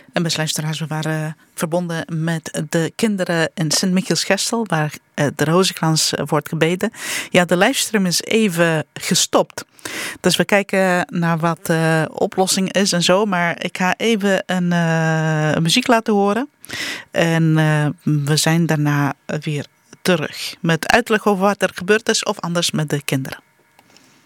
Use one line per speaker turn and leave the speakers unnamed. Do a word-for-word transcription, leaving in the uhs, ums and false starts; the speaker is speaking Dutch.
En beste luisteraars, we waren verbonden met de kinderen in Sint-Michielsgestel, waar de rozenkrans wordt gebeden. Ja, de livestream is even gestopt. Dus we kijken naar wat de oplossing is en zo. Maar ik ga even een, uh, een muziek laten horen. En uh, we zijn daarna weer terug met uitleg over wat er gebeurd is of anders met de kinderen.